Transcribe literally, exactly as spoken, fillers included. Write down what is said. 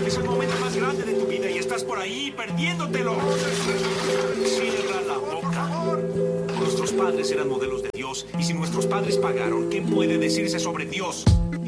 Es el momento más grande de tu vida y estás por ahí perdiéndotelo. Cierra la boca. Nuestros padres eran modelos de Dios, y si nuestros padres pagaron, ¿qué puede decirse sobre Dios?